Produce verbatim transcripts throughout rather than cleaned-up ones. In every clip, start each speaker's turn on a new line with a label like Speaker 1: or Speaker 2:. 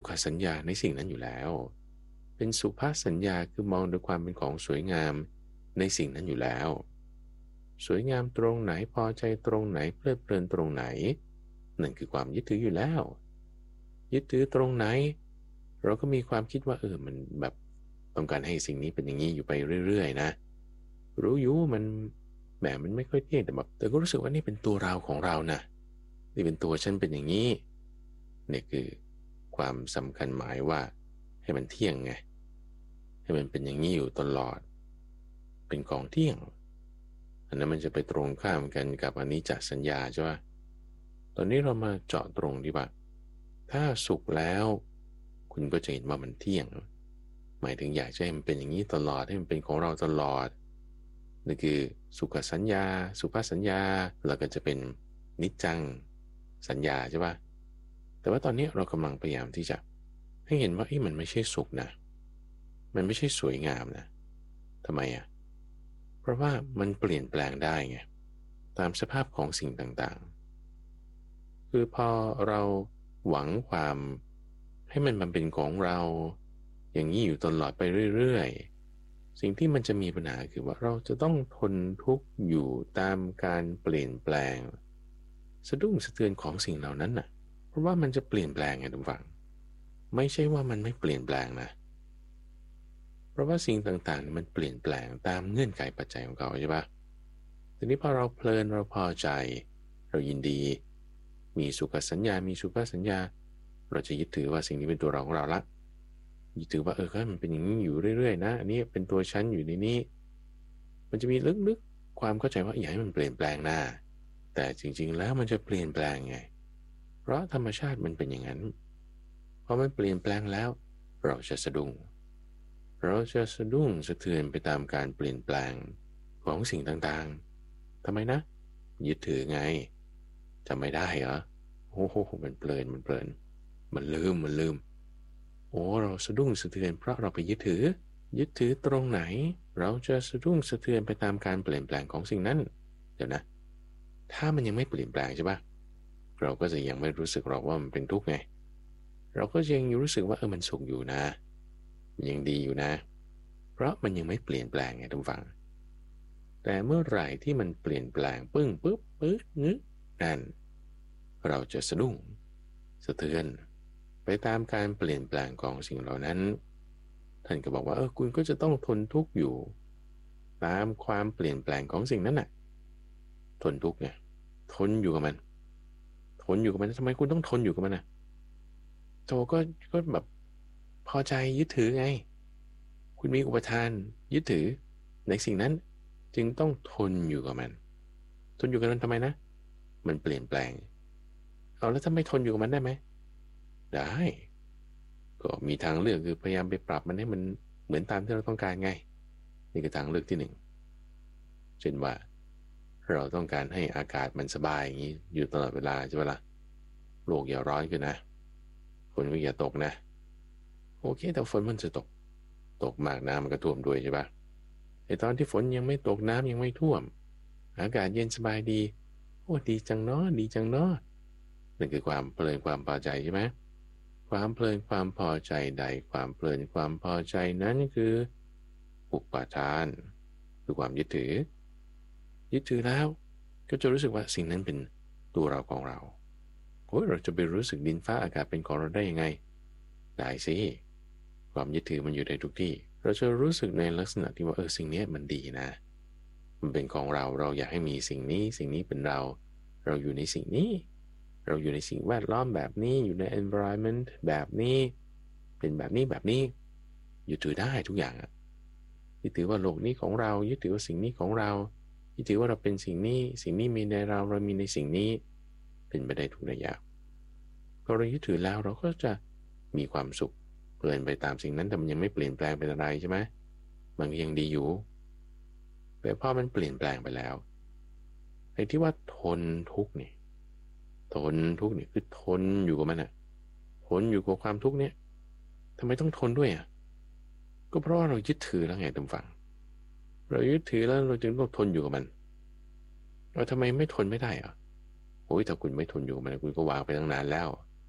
Speaker 1: ขสัญญาในสิ่งนั้นอยู่แล้วเป็นสุภาพสัญญาคือมองด้วยความเป็นของสวยงามในสิ่งนั้นอยู่แล้วสวยงามตรงไหนพอใจตรงไหนเพลิดเพลินตรงไหนนั่นคือความยึดถืออยู่แล้วยึดถือตรงไหนเราก็มีความคิดว่าเออมันแบบต้องการให้สิ่งนี้เป็นอย่างนี้อยู่ไปเรื่อยๆนะรู้อยู่มันแหมมันไม่ค่อยเที่ยงแต่แบบแต่ก็รู้สึกว่านี่เป็นตัวเราของเรานะนี่เป็นตัวฉันเป็นอย่างนี้นี่คือความสำคัญหมายว่าให้มันเที่ยงไงให้มันเป็นอย่างนี้อยู่ตลอดเป็นของเที่ยงอันนั้นมันจะไปตรงข้ามกันกับอนิจจสัญญาใช่ไหมตอนนี้เรามาเจาะตรงดีว่าถ้าสุขแล้วคุณก็จะเห็นว่ามันเที่ยงหมายถึงอยากจะให้มันเป็นอย่างนี้ตลอดให้มันเป็นของเราตลอดนั่นคือสุขสัญญาสุภาสัญญาแล้วก็จะเป็นนิจจังสัญญาใช่ปะแต่ว่าตอนนี้เรากำลังพยายามที่จะให้เห็นว่ามันไม่ใช่สุขนะมันไม่ใช่สวยงามนะทำไมอ่ะเพราะว่ามันเปลี่ยนแปลงได้ไงตามสภาพของสิ่งต่างๆคือพอเราหวังความให้มันมันเป็นของเราอย่างนี้อยู่ตลอดไปเรื่อยๆสิ่งที่มันจะมีปัญหาคือว่าเราจะต้องทนทุกข์อยู่ตามการเปลี่ยนแปลงสะดุ้งสะเทือนของสิ่งเหล่านั้นน่ะเพราะว่ามันจะเปลี่ยนแปลงไงทุกฝังไม่ใช่ว่ามันไม่เปลี่ยนแปลงนะเพราะว่าสิ่งต่างๆมันเปลี่ยนแปลงตามเงื่อนไขปัจจัยของเขาใช่ปะทีนี้พอเราเพลินเราพอใจเรายินดีมีสุขสัญญามีสุภาพสัญญาเราจะยึดถือว่าสิ่งนี้เป็นตัวเราของเราละยึดถือว่าเออก็มันเป็นอย่างนี้อยู่เรื่อยๆนะอันนี้เป็นตัวฉันอยู่ในนี้มันจะมีลึกๆความเข้าใจว่าอยากให้มันเปลี่ยนแปลงหน้าแต่จริงๆแล้วมันจะเปลี่ยนแปลงไงเพราะธรรมชาติมันเป็นอย่างนั้นพอมันเปลี่ยนแปลงแล้วเราจะสะดุ้งเราจะสะดุ้งสะเทือนไปตามการเปลี่ยนแปลงของสิ่งต่างๆทำไมนะยึดถือไงจำไม่ได้เหรอโอ้โหมันเพลินมันเพลินมันลืมมันลืมโอ้เราสะดุ้งสะเทือนเพราะเราไปยึดถือยึดถือตรงไหนเราจะสะดุ้งสะเทือนไปตามการเปลี่ยนแปลงของสิ่งนั้นเดี๋ยวนะถ้ามันยังไม่เปลี่ยนแปลงใช่ปะเราก็จะยังไม่รู้สึกหรอกว่ามันเป็นทุกข์ไงเราก็ยังรู้สึกว่าเออมันสุขอยู่นะมันยังดีอยู่นะเพราะมันยังไม่เปลี่ยนแปลงไงทุกฝังแต่เมื่อไหร่ที่มันเปลี่ยนแปลงปึ้งปึ๊บปึ๊ดนึกนั่นเราจะสะดุ้งสะเทือนไปตามการเปลี่ยนแปลงของสิ่งเหล่านั้นท่านก็บอกว่าเออคุณก็จะต้องทนทุกข์อยู่ตามความเปลี่ยนแปลงของสิ่งนั้นน่ะทนทุกข์ไงทนอยู่กับมันทนอยู่กับมันทำไมคุณต้องทนอยู่กับมันน่ะโธก็ก็แบบพอใจยึดถือไงคุณมีอุปทานยึดถือในสิ่งนั้นจึงต้องทนอยู่กับมันทนอยู่กับมันทำไมนะมันเปลี่ยนแปลงเอาแล้วถ้าไม่ทนอยู่กับมันได้ไหมได้ก็มีทางเลือกคือพยายามไปปรับมันให้มันเหมือนตามที่เราต้องการไงนี่คือทางเลือกที่หนึ่งเช่นว่าเราต้องการให้อากาศมันสบายอย่างนี้อยู่ตลอดเวลาใช่ไหมล่ะโลกอย่าร้อนขึ้นนะฝนก็อย่าตกนะโอเคแต่ฝนมันจะตกตกมากน้ำมันก็ท่วมด้วยใช่ปะไอตอนที่ฝนยังไม่ตกน้ำยังไม่ท่วมอากาศเย็นสบายดีโอ้ดีจังเนาะดีจังเนาะนั่นคือความเพลินความพอใจใช่ไหมความเพลินความพอใจใดความเพลินความพอใจนั้นคืออุปาทานคือความยึดถือยึดถือแล้วก็จะรู้สึกว่าสิ่งนั้นเป็นตัวเราของเราโอ้ยเราจะไปรู้สึกดินฟ้าอากาศเป็นของเราได้ยังไงได้สิความยึดถือมันอยู่ในทุกที่เราจะรู้สึกในลักษณะที่ว่าเออสิ่งนี้มันดีนะมันเป็นของเราเราอยากให้มีสิ่งนี้สิ่งนี้เป็นเราเราอยู่ในสิ่งนี้เราอยู่ในสิ่งแวดล้อมแบบนี้อยู่ใน environment แบบนี้เป็นแบบนี้แบบนี้ยึดถือได้ทุกอย่างอะยึดถือว่าโลกนี้ของเรายึดถือว่าสิ่งนี้ของเรายึดถือว่าเราเป็นสิ่งนี้สิ่งนี้มีในเราเรามีในสิ่งนี้เป็นไปได้ทุกระยะพอเรายึดถือแล้วเราก็จะมีความสุขเพลินไปตามสิ่งนั้นแต่มันยังไม่เปลี่ยนแปลงเป็นอะไรใช่ไหมมันยังดีอยู่แต่พอมันเปลี่ยนแปลงไปแล้วไอ้ที่ว่าทนทุกข์นี่ทนทุกข์นี่คือทนอยู่กับมันอะทนอยู่กับความทุกข์เนี่ยทำไมต้องทนด้วยอะก็เพราะว่าเรายึดถือแล้วไงทุกฝั่งเรายึดถือแล้วเราจึงต้องทนอยู่กับมันเราทำไมไม่ทนไม่ได้อะโอ้ยถ้าคุณไม่ทนอยู่กับมันคุณก็วางไปตั้งนานแล้ว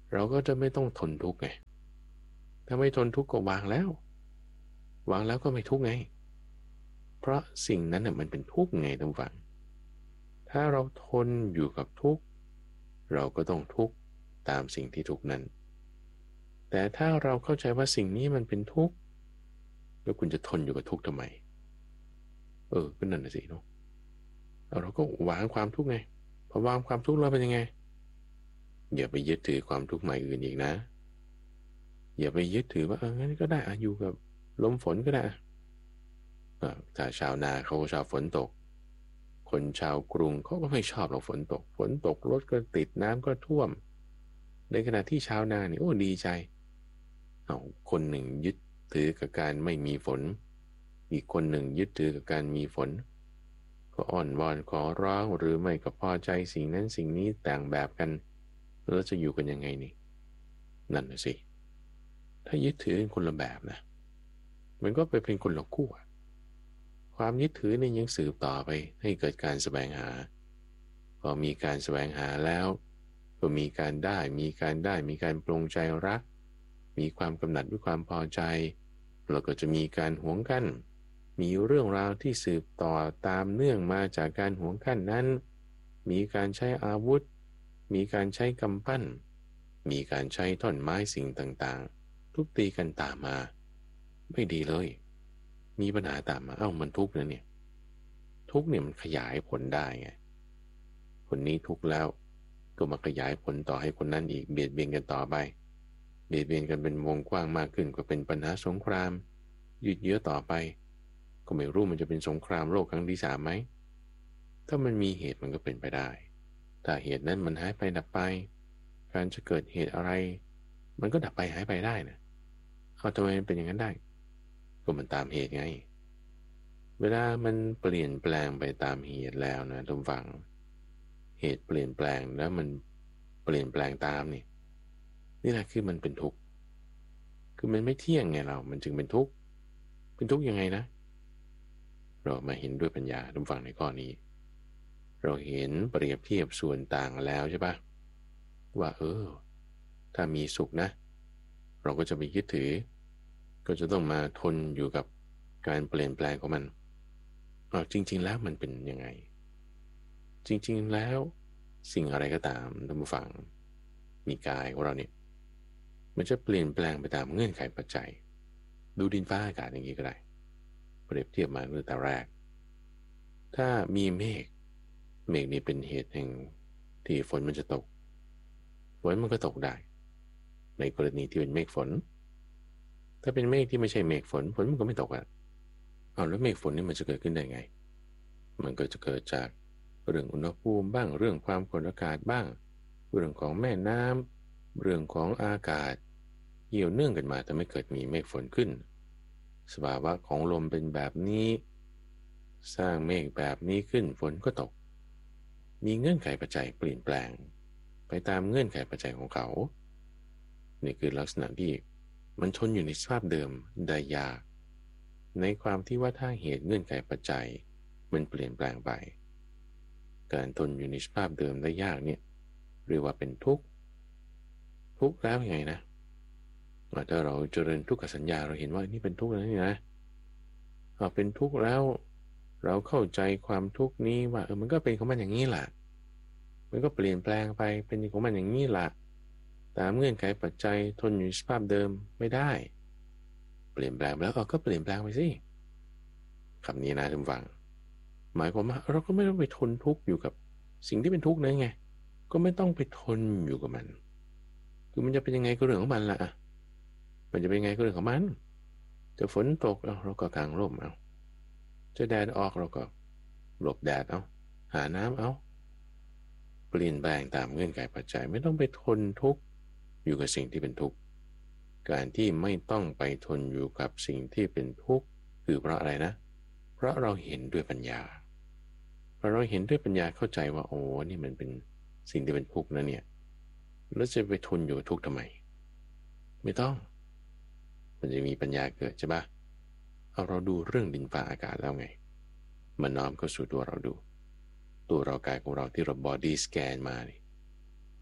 Speaker 1: เราก็จะไม่ต้องทนทุกข์ไงถ้าไม่ทนทุกข์ก็วางแล้ววางแล้วก็ไม่ทุกข์ไงเพราะสิ่งนั้นน่ะมันเป็นทุกข์ไงท่านฟังถ้าเราทนอยู่กับทุกข์เราก็ต้องทุกข์ตามสิ่งที่ทุกข์นั้นแต่ถ้าเราเข้าใจว่าสิ่งนี้มันเป็นทุกข์แล้วคุณจะทนอยู่กับทุกข์ทำไมเออก็นั่นน่ะสิเนาะเราก็วางความทุกข์ไงพอวางความทุกข์แล้วเป็นยังไงอย่าไปยึดถือความทุกข์ใหม่อื่นอีกนะอย่าไปยึดถือว่าเอองั้นก็ได้อะอยู่กับลมฝนก็ได้เออถ้าชาวนาเขาชอบฝนตกคนชาวกรุงเขาก็ไม่ชอบหรอกฝนตกฝนตกรถก็ติดน้ำก็ท่วมในขณะที่ชาวนานี่โอ้ดีใจเอาคนหนึ่งยึดถือกับการไม่มีฝนอีกคนหนึ่งยึดถือกับการมีฝนก็อ้อนวอนขอร้องหรือไม่ก็พอใจสิ่งนั้นสิ่งนี้แต่งแบบกันแล้วจะอยู่กันยังไงนี่นั่นน่ะสิถ้ายึดถือคนละแบบนะมันก็ไปเป็นคนละขั้วความยึดถือนี่ยังสืบต่อไปให้เกิดการแสวงหาพอมีการแสวงหาแล้วก็มีการได้มีการได้มีการปรงใจรักมีความกำหนัดด้วยความพอใจแล้วก็จะมีการหวงกั้นมีเรื่องราวที่สืบต่อตามเนื่องมาจากการหวงกั้นนั้นมีการใช้อาวุธมีการใช้กำปั้นมีการใช้ท่อนไม้สิ่งต่างๆทุบตีกันตามมาไม่ดีเลยมีปัญหาตามมาเอ้ามันทุกข์นะเนี่ยทุกข์เนี่ยมันขยายผลได้ไงคนนี้ทุกข์แล้วก็มาขยายผลต่อให้คนนั้นอีกเบียดเบียนกันต่อไปเบียดเบียนกันเป็นวงกว้างมากขึ้นก็เป็นปัญหาสงครามยืดเยื้อต่อไปก็ไม่รู้มันจะเป็นสงครามโลกครั้งที่สามไหมถ้ามันมีเหตุมันก็เป็นไปได้ถ้าเหตุนั้นมันหายไปดับไปการจะเกิดเหตุอะไรมันก็ดับไปหายไปได้นะเอาทำไมมันเป็นอย่างนั้นได้ก็มันตามเหตุไงเวลามันเปลี่ยนแปลงไปตามเหตุแล้วนะทุกฝั่งเหตุเปลี่ยนแปลงแล้วมันเปลี่ยนแปลงตามนี่นี่แหละคือมันเป็นทุกข์คือมันไม่เที่ยงไงเรามันจึงเป็นทุกข์เป็นทุกข์ยังไงนะเรามาเห็นด้วยปัญญาทุกฝั่งในข้อนี้เราเห็นเปรียบเทียบส่วนต่างแล้วใช่ปะว่าเออถ้ามีสุขนะเราก็จะไปยึดถือก็จะต้องมาทนอยู่กับการเปลี่ยนแปลงของมันอ๋อจริงๆแล้วมันเป็นยังไงจริงๆแล้วสิ่งอะไรก็ตามท่านผู้ฟังมีกายของเราเนี่ยมันจะเปลี่ยนแปลงไปตามเงื่อนไขปัจจัยดูดินฟ้าอากาศอย่างนี้ก็ได้เปรียบเทียบมาตั้งแต่แรกถ้ามีเมฆเมฆนี่เป็นเหตุแห่งที่ฝนมันจะตกฝนมันก็ตกได้ในกรณีที่เป็นเมฆฝนถ้าเป็นเมฆที่ไม่ใช่เมฆฝนฝนมันก็ไม่ตกอ่ะเอาแล้วเมฆฝนนี่มันจะเกิดขึ้นได้ไงมันก็จะเกิดจากเรื่องอุณหภูมิบ้างเรื่องความกดอากาศบ้างเรื่องของแม่น้ำเรื่องของอากาศเกี่ยวเนื่องกันมาทำให้เกิดมีเมฆฝนขึ้นสภาวะของลมเป็นแบบนี้สร้างเมฆแบบนี้ขึ้นฝนก็ตกมีเงื่อนไขปัจจัยเปลี่ยนแปลงไปตามเงื่อนไขปัจจัยของเขานี่คือลักษณะที่มันทนอยู่ในสภาพเดิมได้ยากในความที่ว่าถ้าเหตุเงื่อนไขปัจจัยมันเปลี่ยนแปลงไปการทนอยู่ในสภาพเดิมได้ยากเนี่ยเรียกว่าเป็นทุกข์ทุกข์แล้วยังไงนะถ้าเราเจริญทุกขสัญญาเราเห็นว่านี่เป็นทุกข์แล้วนี่นะพอเป็นทุกข์แล้วเราเข้าใจความทุกข์นี้ว่าเออมันก็เป็นของมันอย่างนี้แหละมันก็เปลี่ยนแปลงไปเป็นของมันอย่างนี้แหละตามเงื่อนไขปัจจัยทนอยู่ในสภาพเดิมไม่ได้เปลี่ยนแปลงไปแล้วก็เปลี่ยนแปลงไปสิคำนี้นะท่านฟังหมายความว่าเราก็ไม่ต้องไปทนทุกข์อยู่กับสิ่งที่เป็นทุกข์นั่นไงก็ไม่ต้องไปทนอยู่กับมันคือมันจะเป็นยังไงก็เรื่องของมันละอ่ะมันจะเป็นยังไงก็เรื่องของมันจะฝนตกเอาเราก็กางร่มเอาจะแดดออกเราก็หลบแดดเอาหาน้ำเอาเปลี่ยนแปลงตามเงื่อนไขปัจจัยไม่ต้องไปทนทุกข์อยู่กับสิ่งที่เป็นทุกข์การที่ไม่ต้องไปทนอยู่กับสิ่งที่เป็นทุกข์คือเพราะอะไรนะเพราะเราเห็นด้วยปัญญาพอเราเห็นด้วยปัญญาเข้าใจว่าโอ้นี่มันเป็นสิ่งที่เป็นทุกข์นะเนี่ยแล้วจะไปทนอยู่ทุกข์ทำไมไม่ต้องมันจะมีปัญญาเกิดใช่ปะเอาเราดูเรื่องดินฟ้าอากาศแล้วไงมันน้อมเข้าสู่ตัวเราดูตัวเรากายของเราที่เราบอดี้สแกนมานี่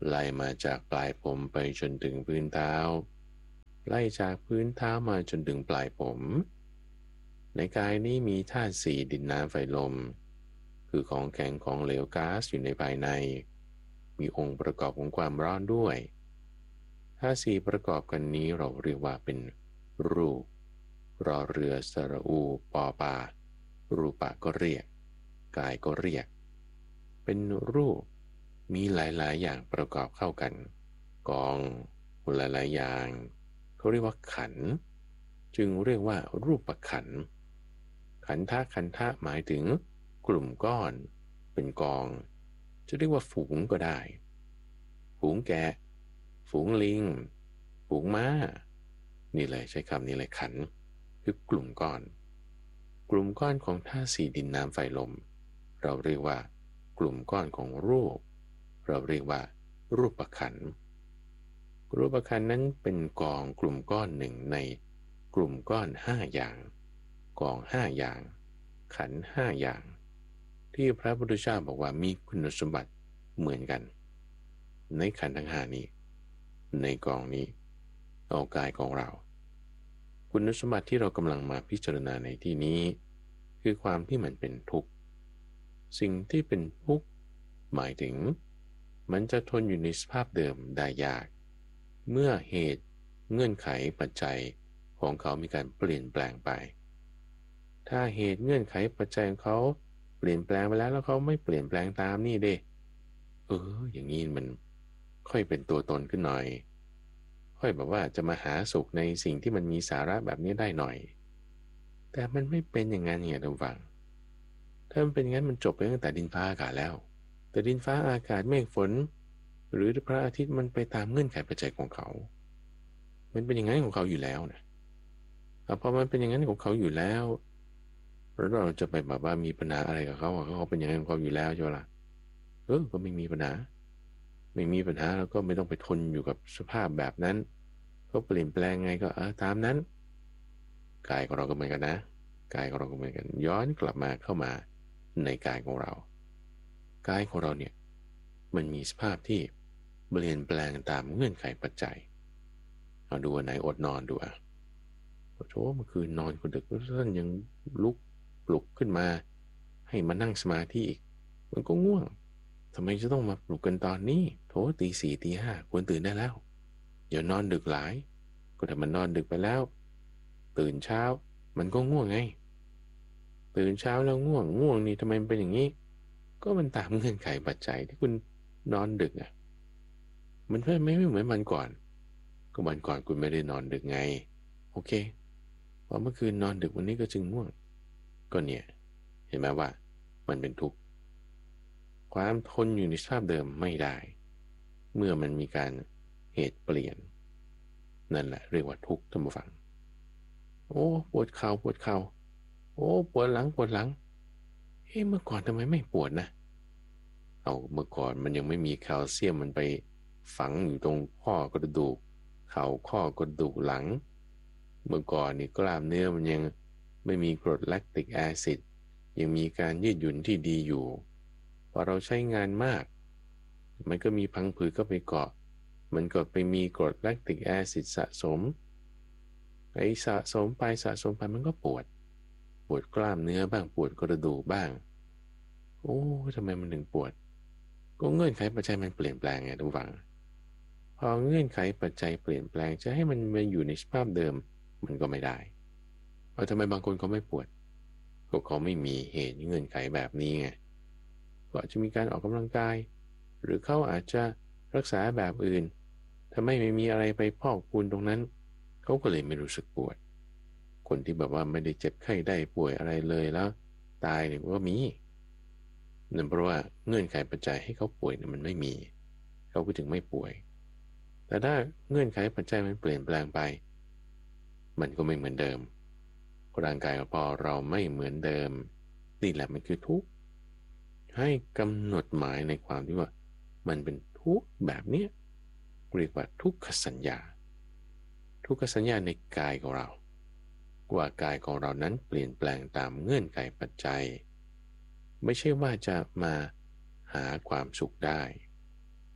Speaker 1: ไล่มาจากปลายผมไปจนถึงพื้นเท้าไล่จากพื้นเท้ามาจนถึงปลายผมในกายนี้มีธาตุสี่ดินน้ำไฟลมคือของแข็งของเหลวก๊าซอยู่ในภายในมีองค์ประกอบของความร้อนด้วยธาตุสี่ประกอบกันนี้เราเรียกว่าเป็นรูปรอเรือสระอูปอปารูปะก็เรียกกายก็เรียกเป็นรูปมีหลายๆอย่างประกอบเข้ากันกองหลายๆอย่างเขาเรียกว่าขันธ์จึงเรียกว่ารูปขันธ์ขันธะขันธะหมายถึงกลุ่มก้อนเป็นกองจะเรียกว่าฝูงก็ได้ฝูงแกะฝูงลิงฝูงม้านี่เลยใช้คำนี้เลยขันธ์คือกลุ่มก้อนกลุ่มก้อนของธาตุสี่ดินน้ำไฟลมเราเรียกว่ากลุ่มก้อนของรูปเราเรียกว่ารูปขันธ์รูปขันธ์นั้นเป็นกองกลุ่มก้อนหนึ่งในกลุ่มก้อนห้าอย่างกองห้าอย่างขันธ์ห้าอย่างที่พระพุทธเจ้าบอกว่ามีคุณสมบัติเหมือนกันในขันธ์ทั้งห้านี้ในกองนี้เอากายของเราคุณสมบัติที่เรากำลังมาพิจารณาในที่นี้คือความที่มันเป็นทุกข์สิ่งที่เป็นทุกข์หมายถึงมันจะทนอยู่ในสภาพเดิมได้ยากเมื่อเหตุเงื่อนไขปัจจัยของเขามีการเปลี่ยนแปลงไปถ้าเหตุเงื่อนไขปัจจัยของเขาเปลี่ยนแปลงไปแล้วแล้วเขาไม่เปลี่ยนแปลงตามนี่เด้เอออย่างนี้มันค่อยเป็นตัวตนขึ้นหน่อยค่อยแบบว่าจะมาหาสุขในสิ่งที่มันมีสาระแบบนี้ได้หน่อยแต่มันไม่เป็นอย่างนั้นเนี่ยท่านฟังถ้ามันเป็นอย่างนั้นมันจบไปตั้งแต่ดินฟ้าอากาศแล้วแต่ดินฟ้าอากาศเมฆฝนหรือพระอาทิตย์มันไปตามเงื่อนไขปัจจัยของเขามันเป็นอย่างนั้นของเขาอยู่แล้วนะพอมันเป็นอย่างนั้นของเขาอยู่แล้วแล้วเราจะไปแบบว่ามีปัญหาอะไรกับเขาเขาเป็นอย่างนั้นของเขาอยู่แล้วใช่ไหมล่ะเออก็ไม่มีปัญหาไม่มีปัญหาแล้วก็ไม่ต้องไปทนอยู่กับสภาพแบบนั้นก็เปลี่ยนแปลงไงก็เออตามนั้นกายของเราก็เหมือนกันนะกายของเราก็เหมือนกันย้อนกลับมาเข้ามาในกายของเรากายของเราเนี่ยมันมีสภาพที่เปลี่ยนแปลงตามเงื่อนไขปัจจัยเอาดูวันไหนอดนอนดูอ่ะโอ้โหเมื่อคืนนอนคนดึกท่านยังลุกปลุกขึ้นมาให้มานั่งสมาธิอีกมันก็ง่วงทำไมจะต้องมาปลุกกันตอนนี้โถตีสี่ตีห้าควรตื่นได้แล้วอย่านอนดึกหลายก็ถ้ามันนอนดึกไปแล้วตื่นเช้ามันก็ง่วงไงตื่นเช้าแล้วง่วงง่วงนี่ทำไมมันเป็นอย่างนี้ก็มันตามเงื่อนไขปัจจัยที่คุณนอนดึกอ่ะมันไม่ไม่เหมือนวันก่อนก็วันก่อนคุณไม่ได้นอนดึกไงโอเคพอเมื่อคืนนอนดึกวันนี้ก็จึงง่วงก็เนี่ยเห็นไหมว่ามันเป็นทุกข์ความทนอยู่ในสภาพเดิมไม่ได้เมื่อมันมีการเหตุเปลี่ยนนั่นแหละเรียกว่าทุกข์ท่านผู้ฟังโอ้ปวดเข่าปวดเข่าโอ้ปวดหลังปวดหลังเฮ้เมื่อก่อนทำไมไม่ปวดนะเอาเมื่อก่อนมันยังไม่มีแคลเซียมมันไปฝังอยู่ตรงข้อกระดูกเข่าข้อกระดูกหลังเมื่อก่อนนี่กล้ามเนื้อมันยังไม่มีกรดแลคติกแอซิดยังมีการยืดหยุ่นที่ดีอยู่พอเราใช้งานมากมันก็มีพังผืดก็ไปเกาะมันก็ไปมีกรดแลคติกแอซิดสะสมไอ้สะสมไปสะสมไปมันก็ปวดปวดกล้ามเนื้อบ้างปวดกระดูกบ้างโอ้ทำไมมันถึงปวดก็เงื่อนไขปัจจัยมันเปลี่ยนแปลงไงทุกฝังพอเงื่อนไขปัจจัยเปลี่ยนแปลงจะให้มันมาอยู่ในสภาพเดิมมันก็ไม่ได้เอาทำไมบางคนเขาไม่ปวดก็เขาไม่มีเหตุเงื่อนไขแบบนี้ไงก็อาจจะมีการออกกำลังกายหรือเขาอาจจะรักษาแบบอื่นถ้าไม่ไม่มีอะไรไปพอกพูนตรงนั้นเขาก็เลยไม่รู้สึกปวดคนที่แบบว่าไม่ได้เจ็บไข้ได้ป่วยอะไรเลยแล้วตายเนี่ยก็มีนั่นเพราะว่าเงื่อนไขปัจจัยให้เขาป่วยเนี่ยมันไม่มีเขาก็ถึงไม่ป่วยแต่ถ้าเงื่อนไขปัจจัยมันเปลี่ยนแปลงไปมันก็ไม่เหมือนเดิมร่างกายของพอเราไม่เหมือนเดิมนี่แหละมันคือทุกข์ให้กำหนดหมายในความที่ว่ามันเป็นทุกข์แบบเนี้ยเรียกว่าทุกขสัญญาทุกขสัญญาในกายของเราว่ากายของเรานั้นเปลี่ยนแปลงตามเงื่อนไขปัจจัยไม่ใช่ว่าจะมาหาความสุขได้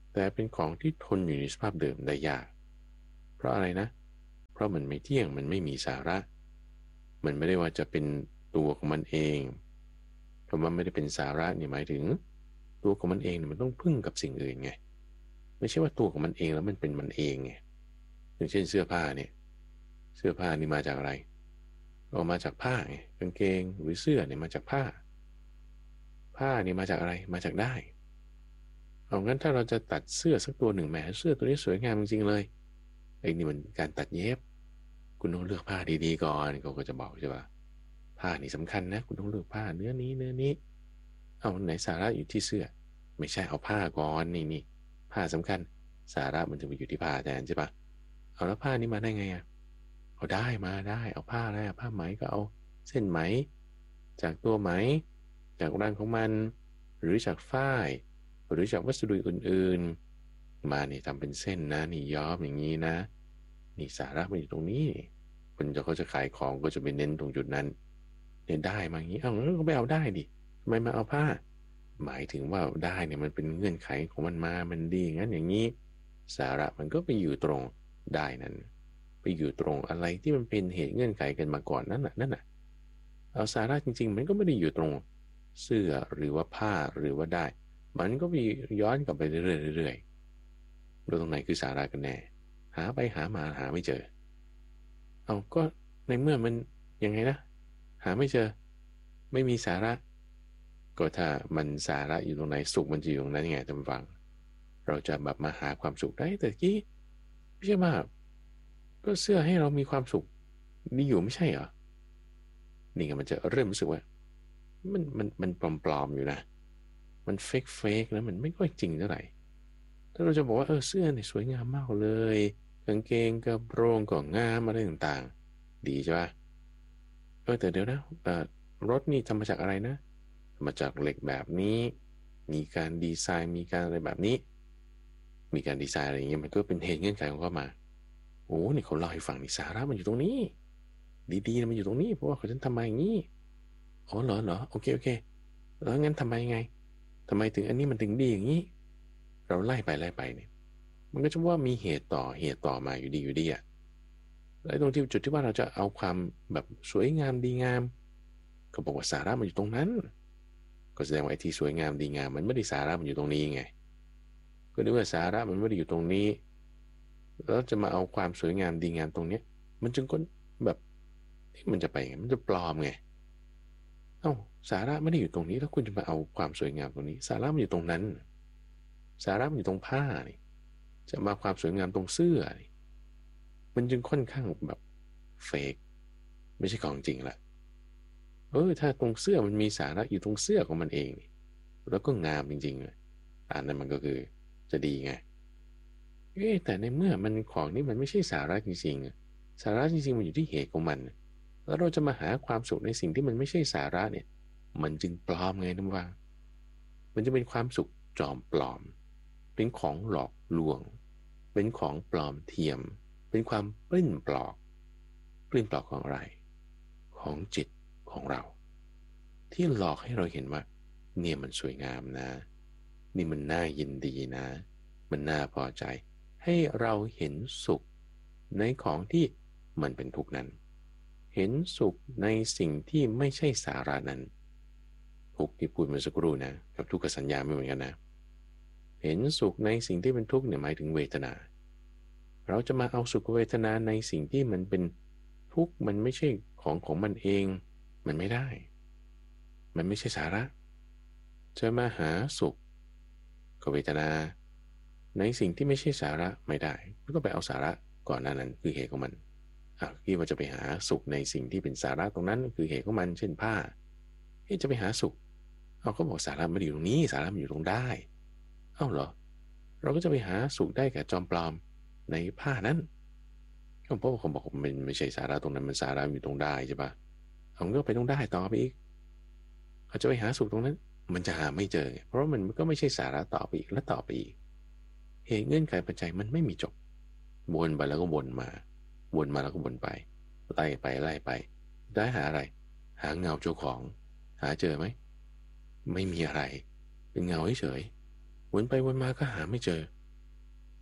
Speaker 1: แต่เป็นของที่ทนอยู่ในสภาพเดิมได้ยากเพราะอะไรนะเพราะมันไม่เที่ยงมันไม่มีสาระมันไม่ได้ว่าจะเป็นตัวของมันเองคำว่าไม่ได้เป็นสาระนี่หมายถึงตัวของมันเองเนี่ยมันต้องพึ่งกับสิ่งอื่นไงไม่ใช่ว่าตัวของมันเองแล้วมันเป็นมันเองไงอย่างเช่นเสื้อผ้าเนี่ยเสื้อผ้านี่มาจากอะไรออกมาจากผ้าไงกางเกงหรือเสื้อเนี่ยมาจากผ้าผ้านี่มาจากอะไรมาจากได้เอางั้นถ้าเราจะตัดเสื้อสักตัวหนึ่งแหมเสื้อตัวนี้สวยงามจริงๆเลยไอ้นี่มันการตัดเย็บคุณต้องเลือกผ้าดีๆก่อนเขาก็จะบอกใช่ปะผ้านี่สำคัญนะคุณต้องเลือกผ้าเนื้อนี้เนื้อนี้เอาไหนสาระอยู่ที่เสื้อไม่ใช่เอาผ้าก่อนนี่นี่ผ้าสำคัญสาระมันจะไปอยู่ที่ผ้าแทนใช่ปะเอาแล้วผ้านี้มาได้ไงอ่ะเอาได้มาได้เอาผ้าอะไรผ้าไหมก็เอาเส้นไหมจากตัวไหมจากรังของมันหรือจากฝ้ายหรือจากวัสดุอื่นๆมานี่ทำเป็นเส้นนะนี่ย้อมอย่างนี้นะนี่สาระมันอยู่ตรงนี้คนจะเขาจะขายของก็จะไปเน้นตรงจุดนั้นเนี่ยได้มาอย่างนี้เอาแล้วก็ไปเอาได้ดิทำไมมาเอาผ้าหมายถึงว่าได้เนี่ยมันเป็นเงื่อนไขของมันมามันดีงั้นอย่างนี้สาระมันก็ไปอยู่ตรงได้นั้นไปอยู่ตรงอะไรที่มันเป็นเหตุเงื่อนไขกันมาก่อนนั่นน่ะนั่นน่ะเอาสาระจริงๆมันก็ไม่ได้อยู่ตรงเสื้อหรือว่าผ้าหรือว่าได้มันก็ไปย้อนกลับไปเรื่อยๆเราตรงไหนคือสาระกันแน่หาไปหามาหาไม่เจอเอาก็ในเมื่อมันยังไงนะหาไม่เจอไม่มีสาระก็ถ้ามันสาระอยู่ตรงไหนสุขมันจะอยู่ตรงนั้นไงท่านฟังเราจะแบบมาหาความสุขได้แต่กี้ไม่ใช่ว่าก็เสื้อให้เรามีความสุขดีอยู่ไม่ใช่เหรอนี่ไงมันจะเริ่มรู้สึกว่ามันมันมันปลอมๆอยู่นะมันเฟกเฟกนะมันไม่ค่อยจริงเท่าไหร่ถ้าเราจะบอกว่าเออเสื้อเนี่ยสวยงามมากเลยกางเกงกระโปรงก็งามอะไรต่างๆดีใช่ปะเออแต่เดี๋ยวนะเออรถนี่ทำมาจากอะไรนะมาจากเหล็กแบบนี้มีการดีไซน์มีการอะไรแบบนี้มีการดีไซน์อะไรอย่างเงี้ยมันก็เป็นเหตุเงื่อนไขของเขามาโอ้นี่เขาเล่าให้ฟังนี่สาระมันอยู่ตรงนี้ดีๆนะมันอยู่ตรงนี้เพราะว่าเขาจะทำมาอย่างนี้อ๋อเหรอเหรอโอเคโอเคแล้วงั้นทำไมไงทำไมถึงอันนี้มันถึงดีอย่างนี้เราไล่ไปไล่ไปเนี่ยมันก็จะว่ามีเหตุต่อเหตุต่อมาอยู่ดีอยู่ดีอ่ะแล้วตรงที่จุดที่ว่าเราจะเอาความแบบสวยงามดีงามก็บอกว่าสาระมันอยู่ตรงนั้นก็แสดงว่าไอ้ที่สวยงามดีงามมันไม่ได้สาระมันอยู่ตรงนี้ไงก็นึกว่าสาระมันไม่ได้อยู่ตรงนี้แล้วจะมาเอาความสวยงามดีงามตรงเนี้ยมันจึงก็แบบมันจะไปไงมันจะปลอมไงเอ้าสาระไม่ได้อยู่ตรงนี้แล้วคุณจะมาเอาความสวยงามตรงนี้สาระมันอยู่ตรงนั้นสาระมันอยู่ตรงผ้านี่จะมาความสวยงามตรงเสื้อนี่มันจึงค่อนข้างแบบเฟกไม่ใช่ของจริงละเออถ้าตรงเสื้อมันมีสาระอยู่ตรงเสื้อของมันเองนี่แล้วก็งามจริงๆเลยอันนั้นมันก็คือจะดีไงเอ๊แต่ในเมื่อมันของนี่มันไม่ใช่สาระจริงๆสาระจริงๆมันอยู่ที่เหตุของมันแล้วเราจะมาหาความสุขในสิ่งที่มันไม่ใช่สาระเนี่ยมันจึงปลอมไงน้ำว่ามันจะเป็นความสุขจอมปลอมเป็นของหลอกลวงเป็นของปลอมเทียมเป็นความปลิ้นปลอกปลิ้นปลอกของอะไรของจิตของเราที่หลอกให้เราเห็นว่าเนี่ยมันสวยงามนะนี่มันน่ายินดีนะมันน่าพอใจให้เราเห็นสุขในของที่มันเป็นทุกข์นั้นเห็นสุขในสิ่งที่ไม่ใช่สาระนั้นทุกข์ที่พูดเมื่อสักครู่นะกับทุกขสัญญาไม่เหมือนกันนะเห็นสุขในสิ่งที่เป็นทุกข์เนี่ยหมายถึงเวทนาเราจะมาเอาสุขเวทนาในสิ่งที่มันเป็นทุกข์มันไม่ใช่ของของมันเองมันไม่ได้มันไม่ใช่สาระจะมาหาสุขกับเวทนาในสิ่งที่ไม่ใช่สาระไม่ได้ก็ต้องไปเอาสาระก่อนหน้านั้นคือเหตุของมันอ่ะที่ว่าจะไปหาสุขในสิ่งที่เป็นสาระตรงนั้นคือเหตุของมันเช่นผ้าที่จะไปหาสุขเอาก็บอกสาระไม่ได้อยู่ตรงนี้สาระมันอยู่ตรงได้เอ้าเหรอเราก็จะไปหาสุขได้กับจอมปลอมในผ้านั้นก็เพราะว่าเขาบอกมันไม่ใช่สาระตรงนั้นมันสาระอยู่ตรงได้ใช่ปะผมก็ไปตรงได้ต่อไปอีกเขาจะไปหาสุขตรงนั้นมันจะหาไม่เจอเพราะมันก็ไม่ใช่สาระต่อไปอีกและต่อไปอีกเหตุเงื่อนไขปัจจัยมันไม่มีจบวนไปแล้วก็วนมาวนมาแล้วก็วนไปไล่ไปไล่ไปได้หาอะไรหาเงาเจ้าของหาเจอไหมไม่มีอะไรเป็นเงาเฉยวนไปวนมาก็หาไม่เจอ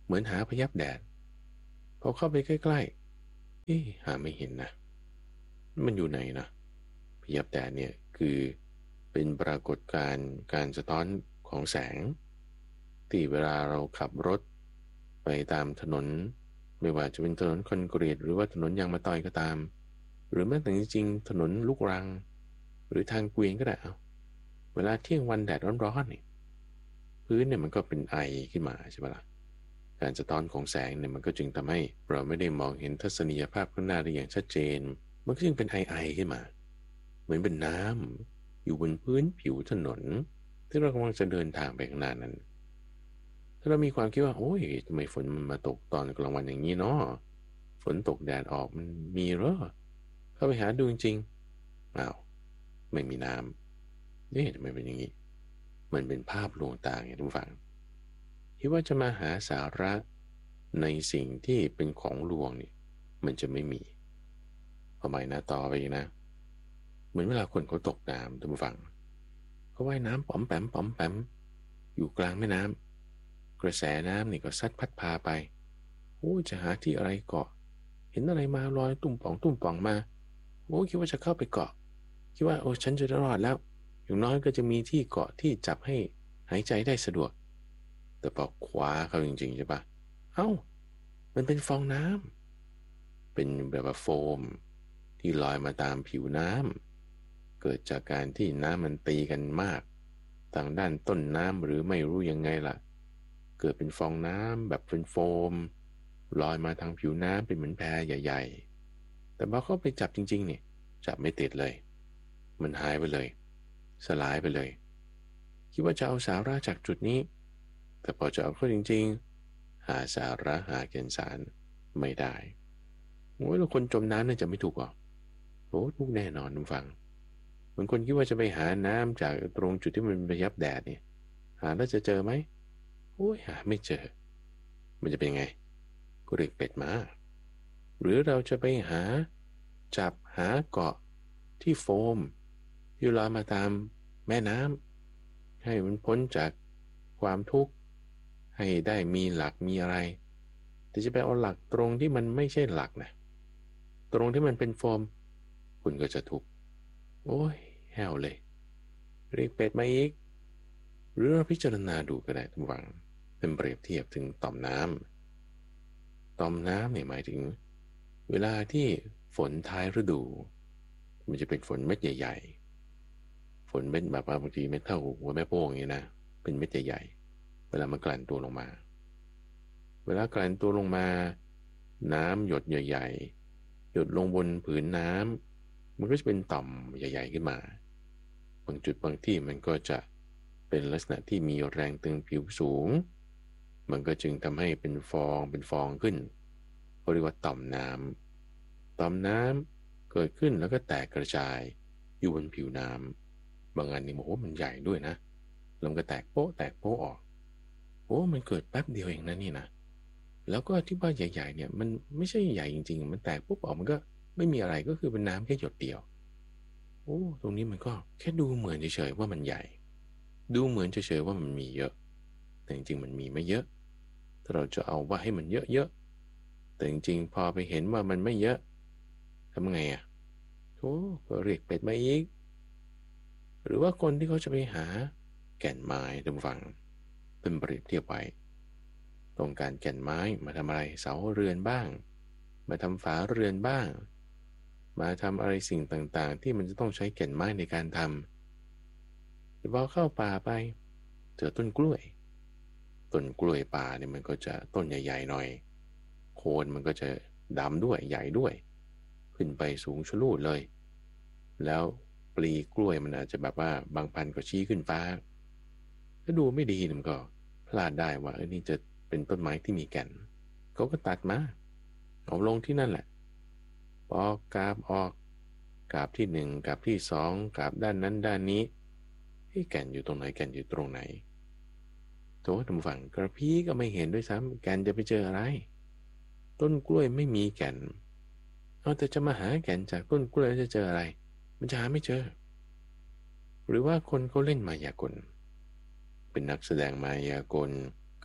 Speaker 1: เหมือนหาพยับแดดพอเข้าไปใกล้ๆเอ๊ะหาไม่เห็นนะมันอยู่ไหนนะพยับแดดเนี่ยคือเป็นปรากฏการณ์การสะท้อนของแสงที่เวลาเราขับรถไปตามถนนไม่ว่าจะเป็นถนนคอนกรีตหรือว่าถนนยางมะตอยก็ตามหรือแม้แต่จริงๆถนนลูกรังหรือทางเกวียนก็ได้เอาเวลาเที่ยงวันแดดร้อนๆเนี่ยพื้นเนี่ยมันก็เป็นไอขึ้นมาใช่ปะล่ะการสะท้อนของแสงเนี่ยมันก็จึงทำให้เราไม่ได้มองเห็นทัศนียภาพข้างหน้าได้อย่างชัดเจนมันก็จึงเป็นไอไอขึ้นมาเหมือนเป็นน้ำอยู่บนพื้นผิวถนนที่เรากำลังจะเดินทางไปข้างหน้านั้นถ้าเรามีความคิดว่าโอ้ยทำไมฝนมันมาตกตอนกลางวันอย่างนี้เนาะฝนตกแดดออกมันมีเหรอเข้าไปหาดูจริงๆอ้าวไม่มีน้ำนี่ทำไมเป็นอย่างนี้มันเป็นภาพลวงตาไงทุกฝั่งคิดว่าจะมาหาสาระในสิ่งที่เป็นของลวงเนี่ยมันจะไม่มีทำไมนะต่อไปนะเหมือนเวลาคนเขาตกน้ำทุกฝั่งเขาว่ายน้ำป๋อมแปมป๋อมแปมอยู่กลางแม่น้ำกระแสน้ำนี่ก็ซัดพัดพาไปโอ้จะหาที่อะไรเกาะเห็นอะไรมาลอยตุ่มป่องตุ่มป่องมาโอ้คิดว่าจะเข้าไปเกาะคิดว่าโอ้ฉันจะรอดแล้วอย่างน้อยก็จะมีที่เกาะที่จับให้หายใจได้สะดวกแต่พอคว้าเขาจริงๆใช่ปะเอ้ามันเป็นฟองน้ำเป็นแบบว่าโฟมที่ลอยมาตามผิวน้ำเกิดจากการที่น้ำมันตีกันมากทางด้านต้นน้ำหรือไม่รู้ยังไงล่ะเกิดเป็นฟองน้ำแบบเป็นโฟมลอยมาทางผิวน้ำเป็นเหมือนแพใหญ่ๆแต่พอเข้าไปจับจริงๆเนี่ยจับไม่ติดเลยมันหายไปเลยสลายไปเลยคิดว่าจะเอาสาระจากจุดนี้แต่พอจะเอาเข้าจริงๆหาสาระหาแก่นสารไม่ได้โอ้ยแล้วคนจมน้ำเนี่ยจะไม่ถูกหรอโอ้ทุกแน่นอนทุกฟังเหมือนคนคิดว่าจะไปหาน้ำจากตรงจุดที่มันไปยับแดดเนี่ยหาแล้วจะเจอไหมโอ้ยหาไม่เจอมันจะเป็นไงก็เรียกเป็ดมาหรือเราจะไปหาจับหาเกาะที่โฟมที่ลอยมาตามแม่น้ำให้มันพ้นจากความทุกข์ให้ได้มีหลักมีอะไรแต่จะไปเอาหลักตรงที่มันไม่ใช่หลักนะตรงที่มันเป็นโฟมคุณก็จะทุกข์โอ้ยแห้วเลยเรียกเป็ดมาอีกหรือเราพิจารณาดูก็ได้ทุกวังเป็นเปรียบเทียบถึงต่อมน้ำต่อมน้ำเนี่ยหมายถึงเวลาที่ฝนท้ายฤดูมันจะเป็นฝนเม็ดใหญ่ๆฝนเม็ดแบบว่าบางทีเม็ดเท่าหัวแม่โป้งอย่างนี้นะเป็นเม็ดใหญ่ๆเวลามันกลั่นตัวลงมาเวลากลั่นตัวลงมาน้ำหยดใหญ่ๆหยดลงบนผืนน้ำมันก็จะเป็นต่อมใหญ่ๆขึ้นมาบางจุดบางที่มันก็จะเป็นลักษณะที่มีแรงตึงผิวสูงมันก็จึงทำให้เป็นฟองเป็นฟองขึ้นเขาเรียกว่าต่อมน้ำต่อมน้ำเกิดขึ้นแล้วก็แตกกระจายอยู่บนผิวน้ำบางอันนี่โอ้มันใหญ่ด้วยนะลมก็แตกโป๊ะแตกโป๊ะออกโอ้มันเกิดแป๊บเดียวเองนะนี่นะแล้วก็ที่ว่าใหญ่ๆเนี่ยมันไม่ใช่ใหญ่จริงๆมันแตกปุ๊บออกมันก็ไม่มีอะไรก็คือเป็นน้ำแค่หยดเดียวโอ้ตรงนี้มันก็แค่ดูเหมือนเฉยๆว่ามันใหญ่ดูเหมือนเฉยๆว่ามันมีเยอะแต่จริงๆมันมีไม่เยอะถ้าเราจะเอาว่าให้มันเยอะๆแต่จริงๆพอไปเห็นว่ามันไม่เยอะทำไงอ่ะโธ่ก็เรียกเป็ดมาอีกหรือว่าคนที่เขาจะไปหาแก่นไม้ตรงฝั่งเป็นเปรียบเทียบไว้ต้องการแก่นไม้มาทำอะไรเสาเรือนบ้างมาทำฝาเรือนบ้างมาทำอะไรสิ่งต่างๆที่มันจะต้องใช้แก่นไม้ในการทำหรือพอเข้าป่าไปเจอต้นกล้วยต้นกล้วยป่าเนี่ยมันก็จะต้นใหญ่ๆหน่อยโคนมันก็จะดำด้วยใหญ่ด้วยขึ้นไปสูงชะลูดเลยแล้วปลีกล้วยมันอาจจะแบบว่าบางพันธุ์ก็ชี้ขึ้นฟ้าถ้าดูไม่ดีมันก็พลาดได้ว่าเออนี่จะเป็นต้นไม้ที่มีแก่นเขาก็ตัดมาเอาลงที่นั่นแหละปอกกาบออกกาบที่หนึ่งกาบที่สองกาบด้านนั้นด้านนี้ที่แก่นอยู่ตรงไหนแก่นอยู่ตรงไหนโถทำฝั่งกระพี้ก็ไม่เห็นด้วยซ้ำแก่นจะไปเจออะไรต้นกล้วยไม่มีแก่นเอาแต่จะมาหาแก่นจากต้นกล้วยจะเจออะไรมันจะหาไม่เจอหรือว่าคนเขาเล่นมายากลเป็นนักแสดงมายากล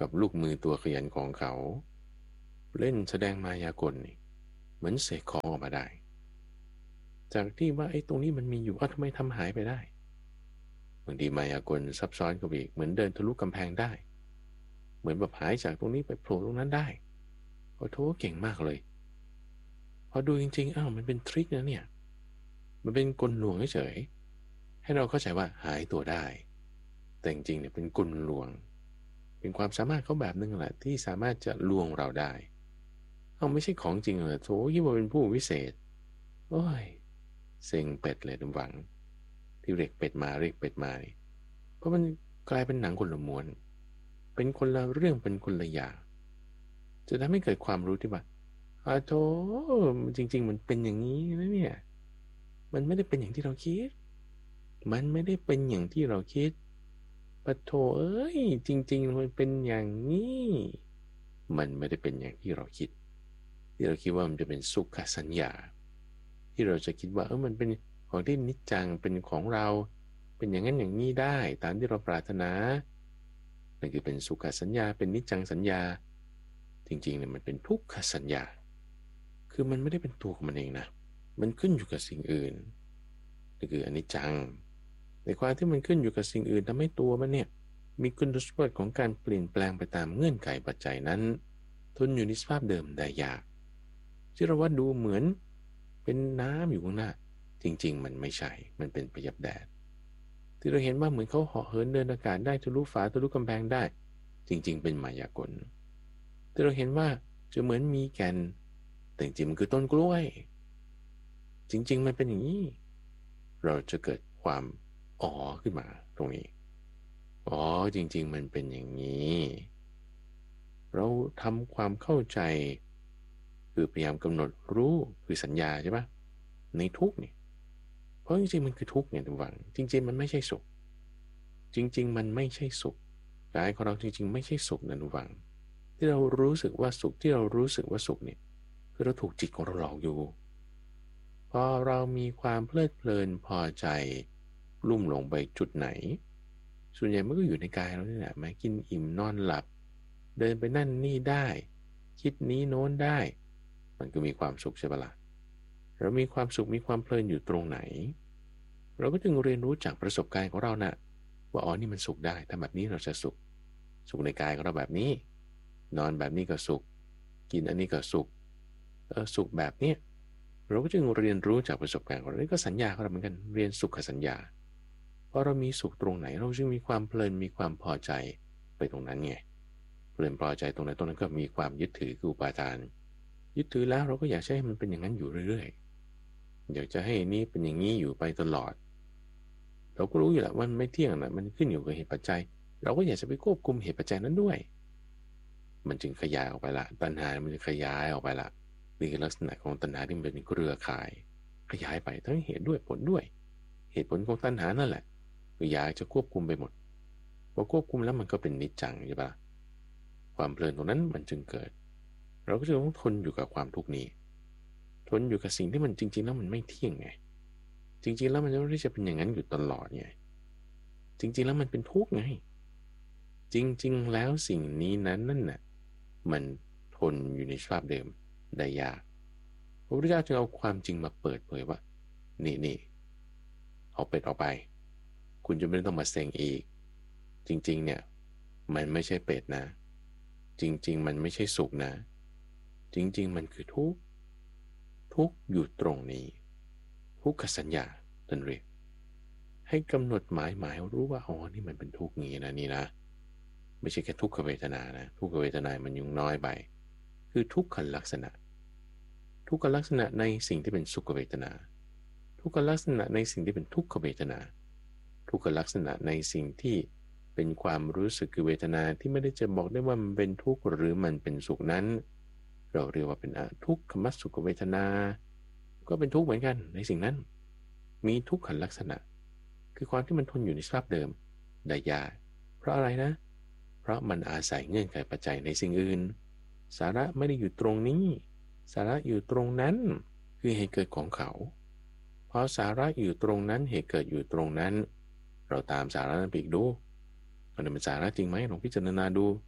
Speaker 1: กับลูกมือตัวขยันของเขาเล่นแสดงมายากลนี่เหมือนเสกของออกมาได้จากที่ว่าไอ้ตรงนี้มันมีอยู่อ้าวทำไมทำหายไปได้บางทีมายากลซับซ้อนกว่าอีกเหมือนเดินทะลุกำแพงได้เหมือนแบบหายจากตรงนี้ไปโผล่ตรงนั้นได้โอ้โหเก่งมากเลยพอดูจริงๆอ้าวมันเป็นทริคนะเนี่ยมันเป็นกลลวงเฉยๆให้เราเข้าใจว่าหายตัวได้แต่จริงๆเนี่ยเป็นกลลวงเป็นความสามารถเขาแบบนึงแหละที่สามารถจะลวงเราได้เอาไม่ใช่ของจริงเหรอโถยี่ว่าเป็นผู้วิเศษโอ้ยเซ็งเป็ดเลยทุกฝังที่เรียกเป็ดมาเรียกเป็ดมานี่เพราะมันกลายเป็นหนังคนละม้วนเป็นคนละเรื่องเป็นคนละอย่างจะทำให้เกิดความรู้ที่ว่าอาโถจริงๆมันเป็นอย่างนี้นะเนี่ยมันไม่ได้เป็นอย่างที่เราคิดมันไม่ได้เป็นอย่างที่เราคิดปะโถเอ้ยจริงๆมันเป็นอย่างนี้มันไม่ได้เป็นอย่างที่เราคิดที่เราคิดว่ามันจะเป็นสุขสัญญาที่เราจะคิดว่าเออมันเป็นของที่นิจจังเป็นของเราเป็นอย่างนั้นอย่างนี้ได้ตามที่เราปรารถนานั่นคือเป็นสุขสัญญาเป็นนิจจังสัญญาจริงๆเนี่ยมันเป็นทุกขสัญญาคือมันไม่ได้เป็นตัวของมันเองนะมันขึ้นอยู่กับสิ่งอื่นนั่นคืออนิจจังในความที่มันขึ้นอยู่กับสิ่งอื่นทำให้ตัวมันเนี่ยมีคุณสมบัติของการเปลี่ยนแปลงไปตามเงื่อนไขปัจจัยนั้นทนอยู่ในสภาพเดิมได้ยากที่เราว่าดูเหมือนเป็นน้ำอยู่ข้างหน้าจริงๆมันไม่ใช่มันเป็นพยับแดดที่เราเห็นว่าเหมือนเขาเหาะเหินเดินอากาศได้ทะลุฝาทะลุกำแพงได้จริงๆเป็นมายากลที่เราเห็นว่าจะเหมือนมีแก่นแต่จริงๆมันคือต้นกล้วยจริงๆมันเป็นอย่างนี้เราจะเกิดความอ๋อขึ้นมาตรงนี้อ๋อจริงๆมันเป็นอย่างนี้เราทำความเข้าใจคือพยายามกำหนดรู้คือสัญญาใช่ปะในทุกเนี่ยเพราะจริงๆมันคือทุกเนี่ยทุกฝังจริงๆมันไม่ใช่สุขจริงๆมันไม่ใช่สุขกายของเราจริงๆไม่ใช่สุขนะทุกฝังที่เรารู้สึกว่าสุขที่เรารู้สึกว่าสุขเนี่ยคือเราถูกจิตของเราหลอกอยู่พอเรามีความเพลิดเพลินพอใจลุ่มหลงไปจุดไหนส่วนใหญ่มันก็อยู่ในกายเราเนี่ยแหละมากินอิ่มนอนหลับเดินไปนั่นนี่ได้คิดนี้โน้นได้มันก็มีความสุขใช่ปะล่ะเรามีความสุขมีความเพลินอยู่ตรงไหนเราก็จึงเรียนรู้จากประสบการณ์ของเรานะ่ะว่าอ๋อนี่มันสุขได้ถ้าแบบนี้เราจะสุขสุขในกายของเราแบบนี้นอนแบบนี้ก็สุขกินอันนี้ก็สุขเออสุขแบบเนี้ยเราก็จึงเรียนรู้จากประสบการณ์ของเรานี่ก็สัญญาของเราเหมือนกันเรียนสุขสัญญาเพราะเรามีสุขตรงไหนเราจึงมีความเพลินมีความพอใจไปตรงนั้นไงเพลินพอใจตรงไหนตรงนั้นก็มีความยึดถือคืออุปาทานยึดถือแล้วเราก็อยากให้มันเป็นอย่างนั้นอยู่เรื่อยๆอยากจะให้นี้เป็นอย่างนี้อยู่ไปตลอดเราก็รู้อยู่แหละว่ามันไม่เที่ยงนะมันขึ้นอยู่กับเหตุปัจจัยเราก็อยากจะไปควบคุมเหตุปัจจัยนั้นด้วยมันจึงขยายออกไปละตัณหามันจะขยายออกไปละนี่คือลักษณะของตัณหาที่มันเป็นเครือข่ายขยายไปทั้งเหตุด้วยผลด้วยเหตุผลของตัณหานั่นแหละก็อยากจะควบคุมไปหมดพอควบคุมแล้วมันก็เป็นนิจจังใช่ปะความเพลินตรงนั้นมันจึงเกิดเราก็จะต้องทนอยู่กับความทุกข์นี้ทนอยู่กับสิ่งที่มันจริงๆแล้วมันไม่เที่ยงไงจริงๆแล้วมันไม่ได้จะเป็นอย่างนั้นอยู่ตลอดไงจริงๆแล้วมันเป็นทุกข์ไงจริงๆแล้วสิ่งนี้นั้นนั่นน่ะมันทนอยู่ในสภาพเดิมได้ยากพระพุทธเจ้าจึงเอาความจริงมาเปิดเผยว่านี่นี่เอาเป็ดออกไปคุณจะไม่ต้องมาเซ็งอีกจริงๆเนี่ยมันไม่ใช่เป็ดนะจริงๆมันไม่ใช่สุขนะจริงๆมันคือทุกข์ทุกข์อยู่ตรงนี้ทุกขสัญญาท่านเรียกให้กำหนดหมายหมายรู้ว่าอ๋อนี่มันเป็นทุกข์งี้นะนี่นะไม่ใช่แค่ทุกขเวทนานะทุกขเวทนามันยุ่งน้อยไปคือทุกขลักษณะทุกขลักษณะในสิ่งที่เป็นสุขเวทนาทุกขลักษณะในสิ่งที่เป็นทุกขเวทนาทุกขลักษณะในสิ่งที่เป็นความรู้สึกคือเวทนาที่ไม่ได้จะบอกได้ว่ามันเป็นทุกข์หรือมันเป็นสุขนั้นเราเรียกว่าเป็นทุกขมัสสุขเวทนาก็เป็นทุกข์เหมือนกันในสิ่งนั้นมีทุกขลักษณะคือความที่มันทนอยู่ในสภาพเดิมได้ยากเพราะอะไรนะเพราะมันอาศัยเงื่อนไขปัจจัยในสิ่งอื่นสาระไม่ได้อยู่ตรงนี้สาระอยู่ตรงนั้นคือเหตุเกิดของเขาพอสาระอยู่ตรงนั้นเหตุเกิดอยู่ตรงนั้นเราตามสาระนั้นไปอีกดูมันเป็นสาระจริงไหมลองพิจารณาดู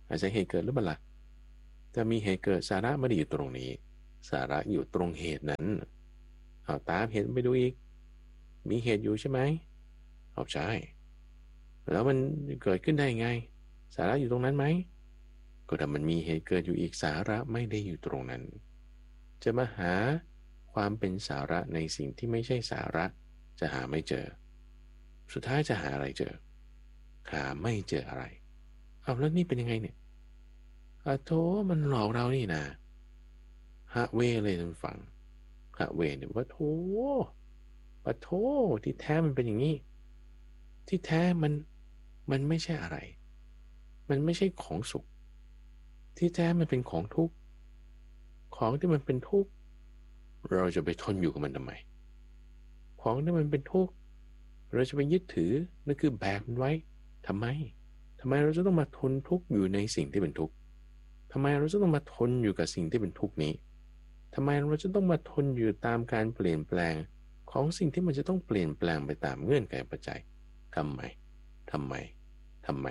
Speaker 1: อาศัยเหตุเกิดหรือเปล่าล่ะจะมีเหตุเกิดสาระไม่ได้อยู่ตรงนี้สาระอยู่ตรงเหตุนั้นเอาตามเหตุไปดูอีกมีเหตุอยู่ใช่ไหมเอาใช่แล้วมันเกิดขึ้นได้ไงสาระอยู่ตรงนั้นไหมก็ถ้ามันมีเหตุเกิดอยู่อีกสาระไม่ได้อยู่ตรงนั้นจะมาหาความเป็นสาระในสิ่งที่ไม่ใช่สาระจะหาไม่เจอสุดท้ายจะหาอะไรเจอหาไม่เจออะไรเอาแล้วนี่เป็นยังไงเนี่ยอะโธมันหลอกเรานี่นะฮะเวเลยท่านฟังฮะเวเนี่ยว่าโธว่าโธที่แท้มันเป็นอย่างนี้ที่แท้มันมันไม่ใช่อะไรมันไม่ใช่ของสุขที่แท้มันเป็นของทุกข์ของที่มันเป็นทุกข์เราจะไปทนอยู่กับมันทำไมของที่มันเป็นทุกข์เราจะไปยึดถือนั่นคือแบกมันไว้ทำไมทำไมเราจะต้องมาทนทุกข์อยู่ในสิ่งที่เป็นทุกข์ทำไมเราจะต้องมาทนอยู่กับสิ่งที่เป็นทุกข์นี้ทำไมเราจะต้องมาทนอยู่ตามการเปลี่ยนแปลงของสิ่งที่มันจะต้องเปลี่ยนแปลงไปตามเงื่อนไขปัจจัยทำไมทำไมทำไม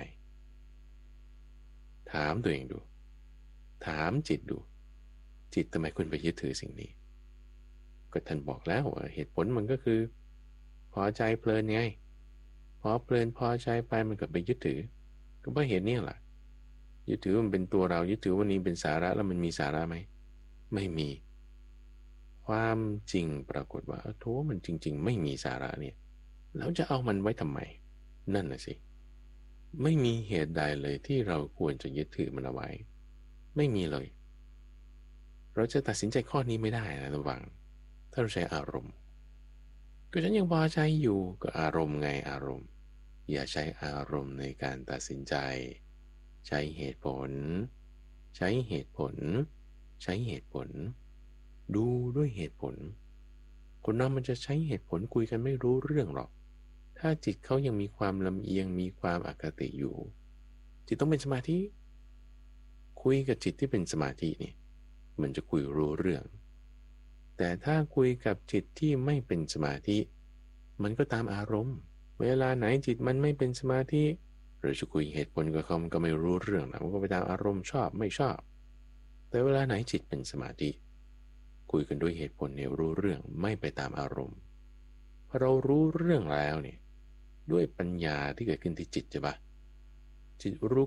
Speaker 1: ถามตัวเองดูถามจิตดูจิตทำไมคุณไปยึดถือสิ่งนี้ก็ท่านบอกแล้วว่าเหตุผลมันก็คือพอใจเพลินไงพอเพลินพอใจไปมันก็ไปยึดถือก็เพราะเหตุนี้แหละยึดถือมันเป็นตัวเรายึดถือว่านี้เป็นสาระแล้วมันมีสาระไหมไม่มีความจริงปรากฏว่าโธ่มันจริงๆไม่มีสาระเนี่ยแล้วจะเอามันไว้ทำไมนั่นน่ะสิไม่มีเหตุใดเลยที่เราควรจะยึดถือมันเอาไว้ไม่มีเลยเราจะตัดสินใจข้อนี้ไม่ได้นะระวังถ้าเราใช้อารมณ์ก็ฉันยังพอใจอยู่ก็อารมณ์ไงอารมณ์อย่าใช้อารมณ์ในการตัดสินใจใช้เหตุผลใช้เหตุผลใช้เหตุผลดูด้วยเหตุผลคนเรามันจะใช้เหตุผลคุยกันไม่รู้เรื่องหรอกถ้าจิตเขายังมีความลำเอียงมีความอคติอยู่จิตต้องเป็นสมาธิคุยกับจิตที่เป็นสมาธินี่มันจะคุยรู้เรื่องแต่ถ้าคุยกับจิตที่ไม่เป็นสมาธิมันก็ตามอารมณ์เวลาไหนจิตมันไม่เป็นสมาธิเราจะคุยเหตุผลกับเขามันก็ไม่รู้เรื่องนะมันก็ไปตามอารมณ์ชอบไม่ชอบแต่เวลาไหนจิตเป็นสมาธิคุยกันด้วยเหตุผลเนี่ยรู้เรื่องไม่ไปตามอารมณ์พอเรารู้เรื่องแล้วเนี่ยด้วยปัญญาที่เกิดขึ้นที่จิตใช่ปะจิตรู้